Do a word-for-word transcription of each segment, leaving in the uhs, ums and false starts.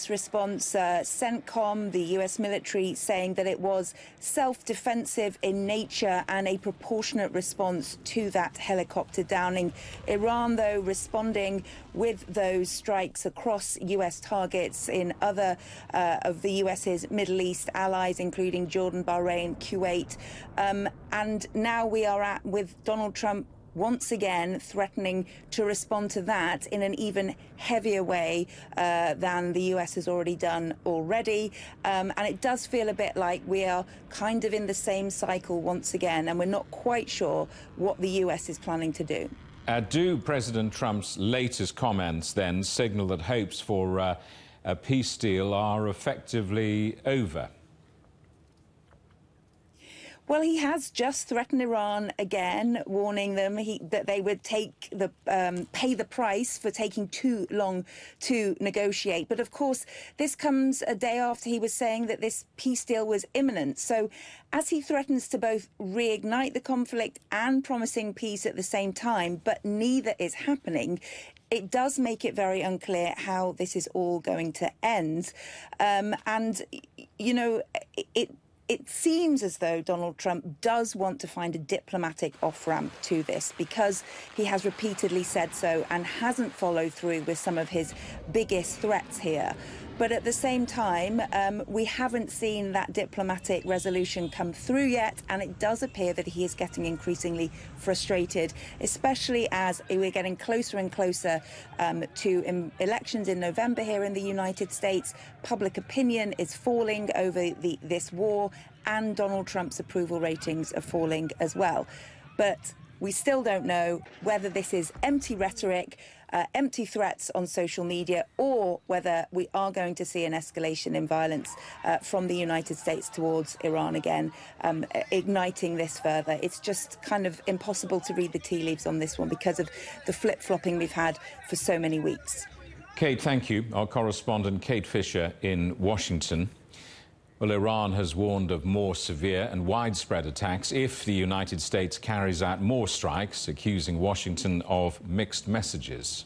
S response, uh, CENTCOM, the U S military, saying that it was self-defensive in nature and a proportionate response to that helicopter downing. Iran, though, responding with those strikes across U S targets in other uh, of the US's Middle East allies, including Jordan, Bahrain, Kuwait. Um, and now we are at with Donald Trump once again threatening to respond to that in an even heavier way uh, than the U S has already done already. Um, and it does feel a bit like we are kind of in the same cycle once again, and we're not quite sure what the U S is planning to do. Uh, do President Trump's latest comments then signal that hopes for uh, a peace deal are effectively over? Well, he has just threatened Iran again, warning them he, that they would take the um, pay the price for taking too long to negotiate. But of course, this comes a day after he was saying that this peace deal was imminent. So as he threatens to both reignite the conflict and promising peace at the same time, but neither is happening, it does make it very unclear how this is all going to end. Um, and, you know, it It seems as though Donald Trump does want to find a diplomatic off-ramp to this, because he has repeatedly said so and hasn't followed through with some of his biggest threats here. But at the same time, um, we haven't seen that diplomatic resolution come through yet, and it does appear that he is getting increasingly frustrated, especially as we're getting closer and closer um, to um, elections in November here in the United States. Public opinion is falling over the, this war, and Donald Trump's approval ratings are falling as well. But we still don't know whether this is empty rhetoric, uh, empty threats on social media, or whether we are going to see an escalation in violence uh, from the United States towards Iran again, um, igniting this further. It's just kind of impossible to read the tea leaves on this one because of the flip-flopping we've had for so many weeks. Kate, thank you. Our correspondent Kate Fisher in Washington. Well, Iran has warned of more severe and widespread attacks if the United States carries out more strikes, accusing Washington of mixed messages.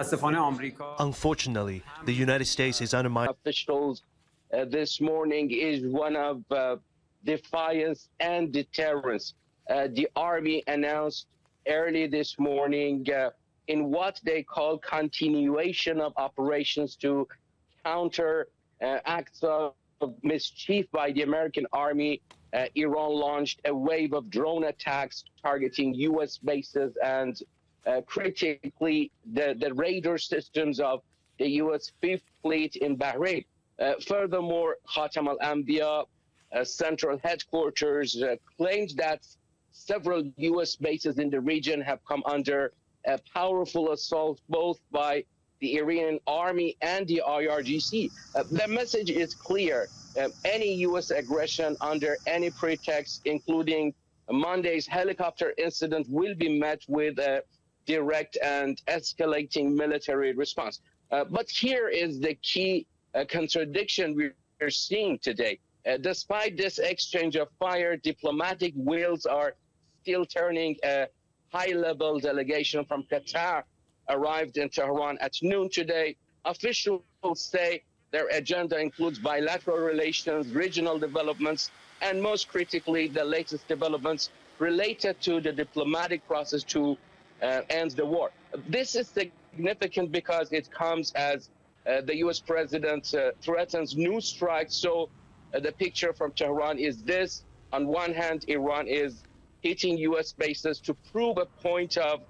Unfortunately, the United States is undermining officials uh, this morning is one of uh, defiance and deterrence. Uh, the Army announced early this morning uh, in what they call continuation of operations to counter uh, acts of of mischief by the American Army. uh, Iran launched a wave of drone attacks targeting U S bases and uh, critically the, the radar systems of the U S Fifth Fleet in Bahrain. Uh, furthermore, Khatam al-Anbiya uh, central headquarters uh, claimed that several U S bases in the region have come under a powerful assault both by the Iranian army and the I R G C. Uh, the message is clear. Uh, any U S aggression under any pretext, including Monday's helicopter incident, will be met with a direct and escalating military response. Uh, but here is the key uh, contradiction we're seeing today. Uh, despite this exchange of fire, diplomatic wheels are still turning. A high-level delegation from Qatar arrived in Tehran at noon today. Officials say their agenda includes bilateral relations, regional developments, and most critically, the latest developments related to the diplomatic process to uh, end the war. This is significant because it comes as uh, the U S president uh, threatens new strikes. So uh, the picture from Tehran is this. On one hand, Iran is hitting U S bases to prove a point of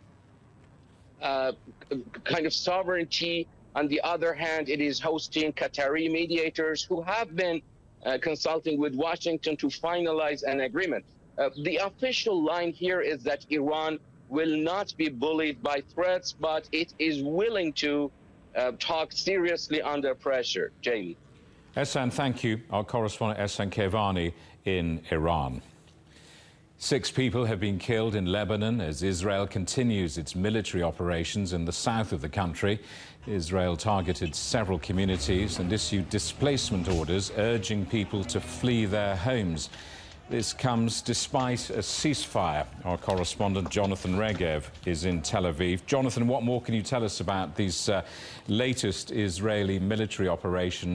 Uh, kind of sovereignty. On the other hand, it is hosting Qatari mediators who have been uh, consulting with Washington to finalize an agreement. Uh, the official line here is that Iran will not be bullied by threats, but it is willing to uh, talk seriously under pressure. Jamie. Ehsan, thank you. Our correspondent Ehsan Kevani in Iran. Six people have been killed in Lebanon as Israel continues its military operations in the south of the country. Israel targeted several communities and issued displacement orders urging people to flee their homes. This comes despite a ceasefire. Our correspondent Jonathan Regev is in Tel Aviv. Jonathan, what more can you tell us about these uh, latest Israeli military operations